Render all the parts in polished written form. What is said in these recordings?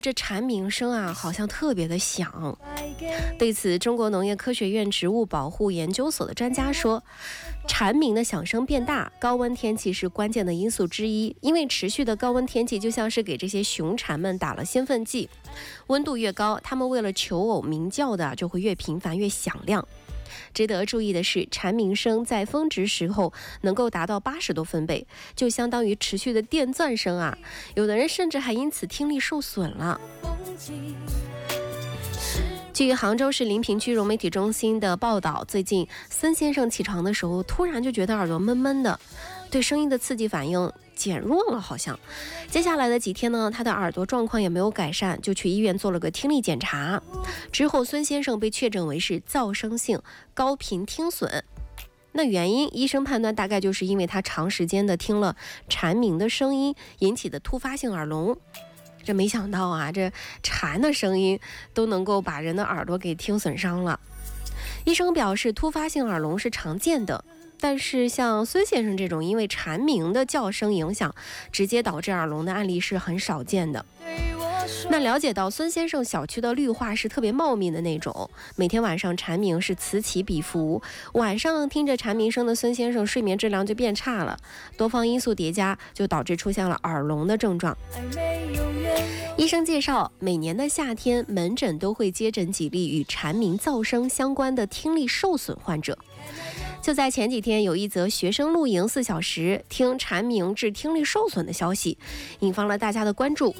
这蝉鸣声啊，好像特别的响。对此，中国农业科学院植物保护研究所的专家说，蝉鸣的响声变大，高温天气是关键的因素之一。因为持续的高温天气就像是给这些雄蝉们打了兴奋剂，温度越高，它们为了求偶鸣叫的就会越频繁越响亮。值得注意的是，蝉鸣声在峰值时候能够达到80多分贝，就相当于持续的电钻声啊！有的人甚至还因此听力受损了。据杭州市临平区融媒体中心的报道，最近孙先生起床的时候，突然就觉得耳朵闷闷的，对声音的刺激反应减弱了，好像。接下来的几天呢，他的耳朵状况也没有改善，就去医院做了个听力检查。之后，孙先生被确诊为是噪声性高频听损。那原因，医生判断大概就是因为他长时间的听了蝉鸣的声音引起的突发性耳聋。这没想到啊，这蝉的声音都能够把人的耳朵给听损伤了。医生表示，突发性耳聋是常见的，但是像孙先生这种因为蝉鸣的叫声影响直接导致耳聋的案例是很少见的。那了解到孙先生小区的绿化是特别茂密的那种，每天晚上蝉鸣是此起彼伏，晚上听着蝉鸣声的孙先生睡眠质量就变差了，多方因素叠加就导致出现了耳聋的症状。医生介绍，每年的夏天门诊都会接诊几例与蝉鸣噪声相关的听力受损患者。就在前几天，有一则学生露营4小时听蝉鸣致听力受损的消息，引发了大家的关注。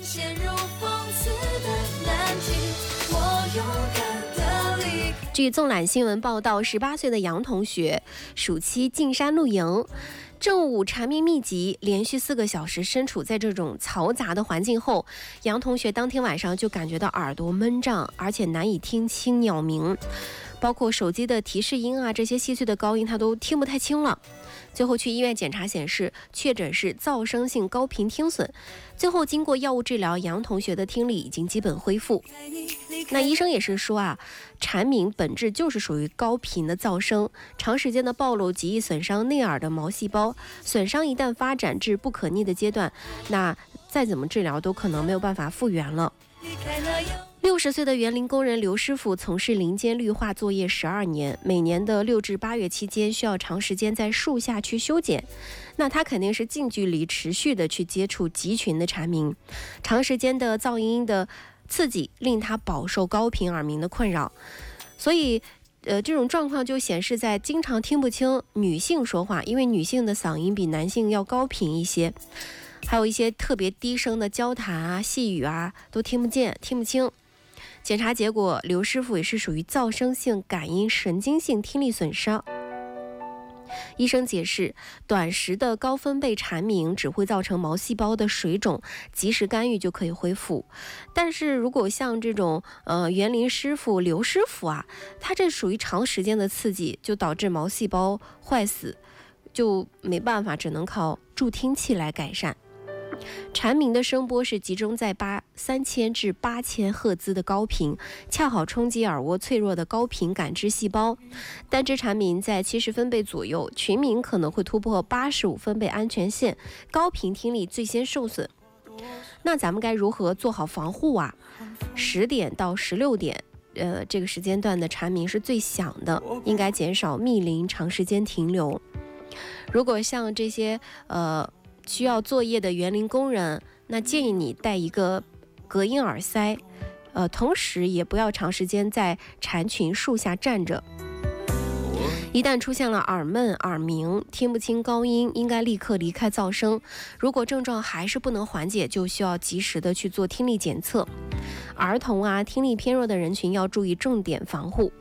据纵览新闻报道，18岁的杨同学暑期进山露营，正午蝉鸣密集，连续4个小时身处在这种嘈杂的环境后，杨同学当天晚上就感觉到耳朵闷胀，而且难以听清鸟鸣，包括手机的提示音啊，这些细碎的高音他都听不太清了。最后去医院检查显示，确诊是噪声性高频听损。最后经过药物治疗，杨同学的听力已经基本恢复。那医生也是说啊，蝉鸣本质就是属于高频的噪声，长时间的暴露极易损伤内耳的毛细胞，损伤一旦发展至不可逆的阶段，那再怎么治疗都可能没有办法复原了。60岁的园林工人刘师傅从事林间绿化作业12年，每年的6至8月期间需要长时间在树下去修剪，那他肯定是近距离持续的去接触集群的蝉鸣，长时间的噪音的刺激令他饱受高频耳鸣的困扰，所以这种状况就显示在经常听不清女性说话，因为女性的嗓音比男性要高频一些，还有一些特别低声的交谈啊、细语啊都听不见、听不清。检查结果，刘师傅也是属于噪声性感音神经性听力损伤。医生解释，短时的高分贝蝉鸣只会造成毛细胞的水肿，及时干预就可以恢复。但是如果像这种园林师傅刘师傅啊，他这属于长时间的刺激，就导致毛细胞坏死，就没办法，只能靠助听器来改善。蝉鸣的声波是集中在3000至8000赫兹的高频，恰好冲击耳蜗脆弱的高频感知细胞。单只蝉鸣在70分贝左右，群鸣可能会突破85分贝安全线，高频听力最先受损。那咱们该如何做好防护啊？10点到16点这个时间段的蝉鸣是最响的，应该减少密林长时间停留。如果像这些需要作业的园林工人，那建议你带一个隔音耳塞，同时也不要长时间在蝉群树下站着。一旦出现了耳闷、耳鸣、听不清高音，应该立刻离开噪声。如果症状还是不能缓解，就需要及时的去做听力检测。儿童啊，听力偏弱的人群要注意重点防护。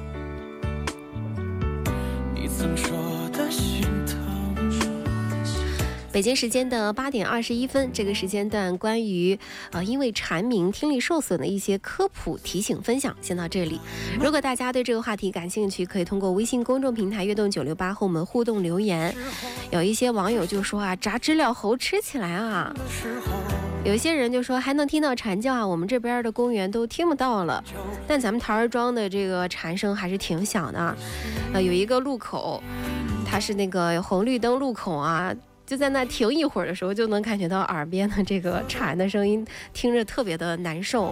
你曾说的心疼。北京时间的8点21分，这个时间段关于因为蝉鸣听力受损的一些科普提醒分享先到这里。如果大家对这个话题感兴趣，可以通过微信公众平台悦动968和我们互动留言。有一些网友就说啊，炸知了猴吃起来啊。有一些人就说还能听到蝉叫啊，我们这边的公园都听不到了。但咱们桃儿庄的这个蝉声还是挺响的。有一个路口，它是那个红绿灯路口啊， 就在那停一会儿的时候，就能感觉到耳边的这个蝉的声音，听着特别的难受。